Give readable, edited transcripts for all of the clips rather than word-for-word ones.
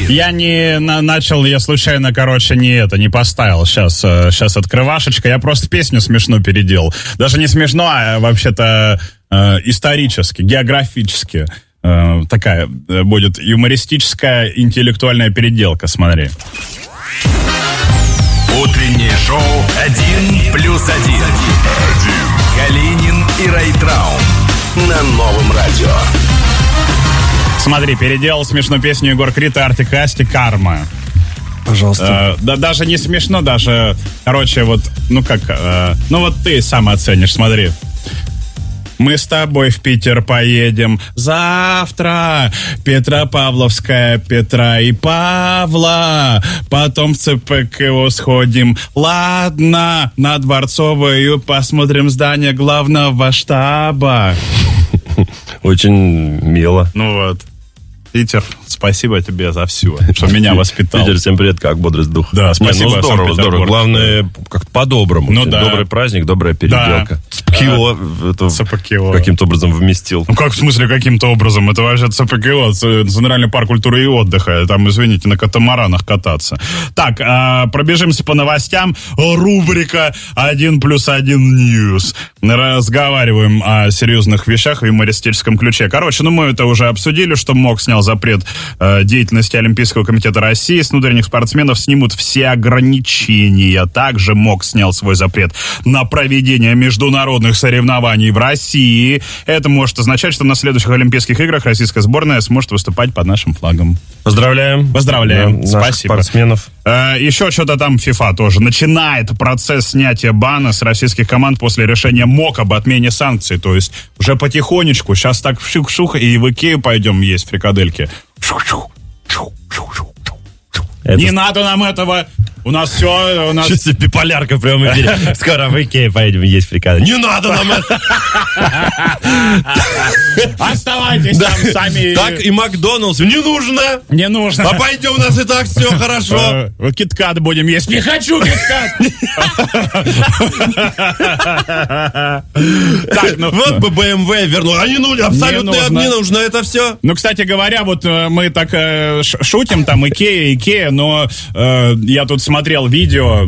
Я не начал, я случайно, не поставил сейчас открывашечка, я просто песню смешно переделал. Даже не смешно, а вообще-то исторически, географически. Такая будет юмористическая, интеллектуальная переделка, смотри. Утреннее шоу «1+1». Калинин и Райtraum на Новом радио. Смотри, переделал смешную песню Егор Крид и Артик и Асти «Карма». Пожалуйста. Да, даже не смешно, даже, вот ты сам оценишь, смотри. Мы с тобой в Питер поедем завтра. Петропавловская, Петра и Павла. Потом в ЦПКО сходим. Ладно, на Дворцовую посмотрим здание главного штаба. Очень мило. Ну вот. Питер, спасибо тебе за все, что меня воспитал. Питер, всем привет, как бодрость духа. Да, спасибо. Здорово. Главное, как-то по-доброму. Ну да. Добрый праздник, добрая переделка. ЦПКО ЦПКО каким-то образом вместил. Ну как в смысле каким-то образом? Это вообще ЦПКО, Центральный парк культуры и отдыха. Там, извините, на катамаранах кататься. Так, пробежимся по новостям. Рубрика 1+1 News. Разговариваем о серьезных вещах в юмористическом ключе. Мы это уже обсудили, что МОК снял запрет деятельности Олимпийского комитета России. С внутренних спортсменов снимут все ограничения. Также МОК снял свой запрет на проведение международных соревнований в России. Это может означать, что на следующих Олимпийских играх российская сборная сможет выступать под нашим флагом. Поздравляем. Спасибо. Спортсменов. Еще что-то там FIFA тоже начинает процесс снятия бана с российских команд после решения МОК об отмене санкций. То есть уже потихонечку, сейчас так шух-шух и в Икею пойдем есть фрикадельки. Не надо нам этого. У нас все... Чисто биполярка в прямом эфире. Скоро в Икею поедем есть фрикадельки. Не надо нам это. Оставайтесь там сами. Так и Макдоналдс. Не нужно. Не нужно. А пойдем, у нас и так все хорошо. Киткат будем есть. Не хочу киткат. Вот бы BMW вернул. А не нужно. Абсолютно не нужно это все. Ну, кстати говоря, вот мы так шутим, там Икея, но я тут смотрел видео,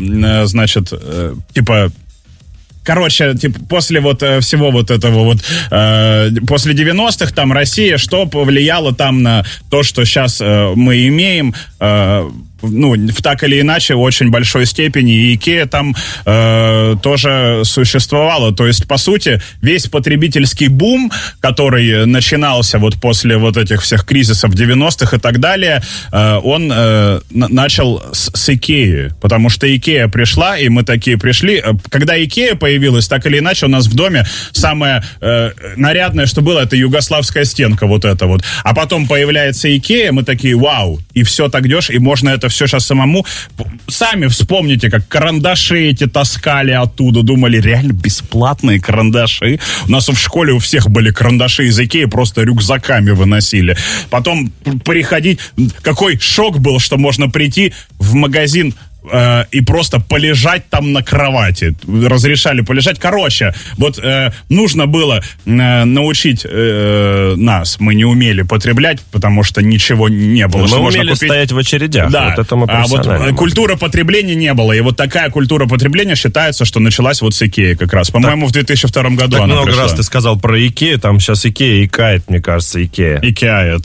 после всего этого после 90-х там Россия, что повлияло там на то, что сейчас мы имеем, в так или иначе, в очень большой степени, и Икея там тоже существовала. То есть, по сути, весь потребительский бум, который начинался после этих всех кризисов 90-х и так далее, он начал с Икеи. Потому что Икея пришла, и мы такие пришли. Когда Икея появилась, так или иначе, у нас в доме самое нарядное, что было, это югославская стенка А потом появляется Икея, мы такие, вау, и все так дешево, и можно это все сейчас самому. Сами вспомните, как карандаши эти таскали оттуда. Думали, реально бесплатные карандаши. У нас в школе у всех были карандаши из Икеи, просто рюкзаками выносили. Потом приходить... Какой шок был, что можно прийти в магазин и просто полежать там на кровати. Разрешали полежать. Нужно было научить нас. Мы не умели потреблять, потому что ничего не было. Мы умели стоять в очередях. Да. Это мы профессионально. Культура потребления не было. И такая культура потребления считается, что началась с Икеи как раз. По-моему, в 2002 году так она много пришла. раз ты сказал про Икею. Там сейчас Икея икает, мне кажется, Икея. Икеает.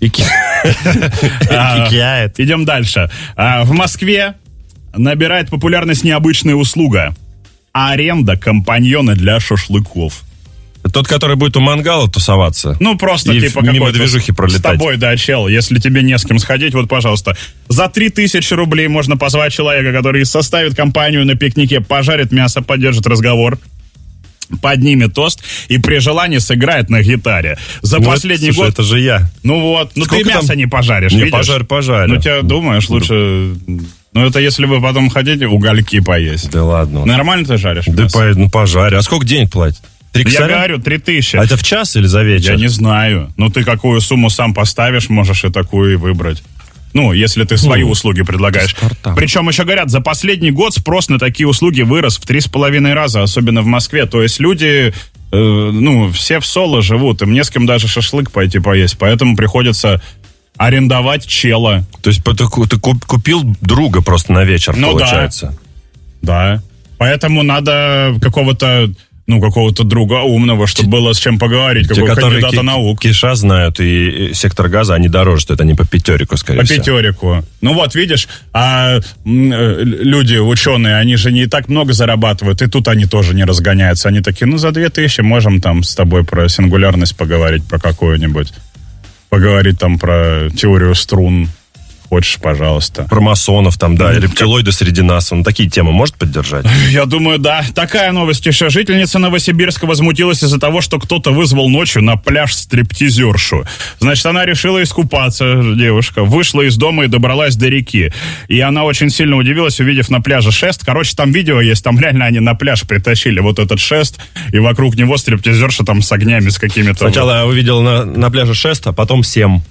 Икеает. Идем дальше. В Москве набирает популярность необычная услуга. Аренда компаньона для шашлыков. Тот, который будет у мангала тусоваться. Просто и типа мимо какой-то движухи пролетать. С тобой, да, чел. Если тебе не с кем сходить, пожалуйста. За 3000 рублей можно позвать человека, который составит компанию на пикнике, пожарит мясо, поддержит разговор, поднимет тост и при желании сыграет на гитаре. За последний год... это же я. Ты мясо не пожаришь, не видишь? Пожарь. Тебя думаешь, лучше... это если вы потом хотите угольки поесть. Да ладно. Нормально ты жаришь? Да пожарь. А сколько денег платят? 3 Я говорю, 3000. А это в час или за вечер? Я не знаю. Ты какую сумму сам поставишь, можешь и такую и выбрать. Если ты свои услуги предлагаешь. Причем еще говорят, за последний год спрос на такие услуги вырос в 3,5 раза, особенно в Москве. То есть люди, все в соло живут, им не с кем даже шашлык пойти поесть. Поэтому приходится арендовать чела. То есть ты купил друга просто на вечер, Ну получается? Да. Поэтому надо какого-то друга умного, чтобы было с чем поговорить, Те, какого которые кандидата наук. Киша знают и сектор газа, они дороже стоят, они по пятерику, скорее По всего. пятерику. Ну вот, видишь, люди, ученые, они же не так много зарабатывают, и тут они тоже не разгоняются. Они такие, за 2000 можем там с тобой про сингулярность поговорить, про какую-нибудь. Поговорить там про теорию струн. Хочешь, пожалуйста. Про масонов там, да, и рептилоиды среди нас. Он такие темы может поддержать? Я думаю, да. Такая новость еще. Жительница Новосибирска возмутилась из-за того, что кто-то вызвал ночью на пляж стриптизершу. Значит, она решила искупаться, девушка. Вышла из дома и добралась до реки. И она очень сильно удивилась, увидев на пляже шест. Короче, там видео есть, там реально они на пляж притащили вот этот шест, и вокруг него стриптизерша там с огнями, с какими-то... Сначала я увидел на пляже шест, а потом 7.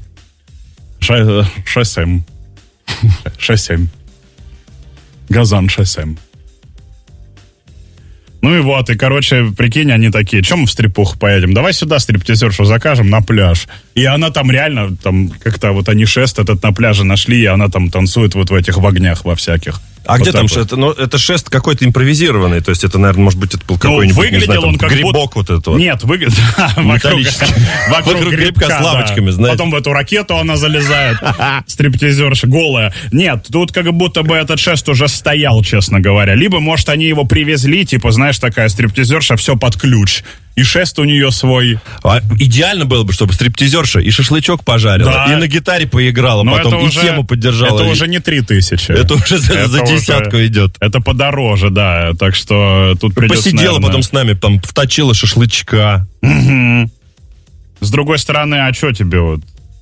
6-7. 6-7. Газан 6-7. Ну и вот, и, короче, прикинь, они такие, чем мы в стрипуху поедем? Давай сюда стриптизершу закажем на пляж. И она там реально, там как-то вот они шест этот на пляже нашли, и она там танцует вот в этих в огнях во всяких. А вот где там вот. шест? Ну, это шест какой-то импровизированный, то есть это, наверное, может быть, это был какой-нибудь, выглядел он как грибок вот этот вот. Нет, выглядел... Вокруг грибка с лапочками, знаете. Потом в эту ракету она залезает, стриптизерша голая. Нет, тут как будто бы этот шест уже стоял, честно говоря. Либо, может, они его привезли, типа, знаешь, такая стриптизерша, все под ключ. И шест у нее свой. Идеально было бы, чтобы стриптизерша и шашлычок пожарила, Да. и на гитаре поиграла, Но потом это и уже, тему поддержала. Это уже не 3000. Это уже за Это десятку уже- идет. Это подороже, да. Так что тут придется, Посидела наверное... потом с нами, там, вточила шашлычка. С другой стороны, а что тебе вот?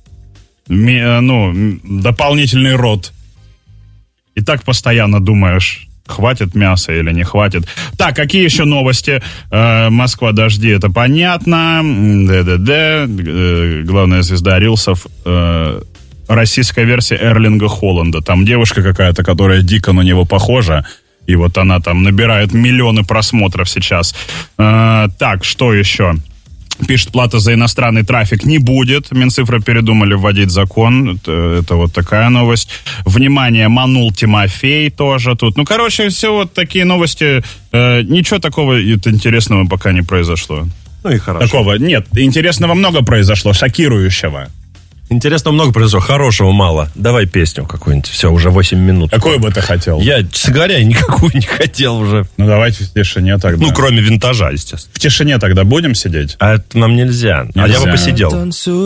Дополнительный рот. И так постоянно думаешь, хватит мяса или не хватит. Так, какие еще новости? Москва, дожди, это понятно. ДДД, главная звезда рилсов. Российская версия Эрлинга Холланда. Там девушка какая-то, которая дико на него похожа. И вот она там набирает миллионы просмотров сейчас. Так, что еще? Пишет, плата за иностранный трафик не будет. Минцифры передумали вводить закон. Это вот такая новость. Внимание, манул Тимофей тоже тут. Ну, короче, все вот такие новости. Ничего такого интересного пока не произошло. Ну и хорошо. Такого нет. Интересного много произошло, шокирующего. Интересного много произошло, хорошего мало. Давай песню какую-нибудь. Все, уже 8 минут. Какую бы ты хотел? Я, честно говоря, никакую не хотел уже. Ну, давайте в тишине тогда. Ну, кроме винтажа, естественно. В тишине тогда будем сидеть? А это нам нельзя. А я бы Нельзя. посидел.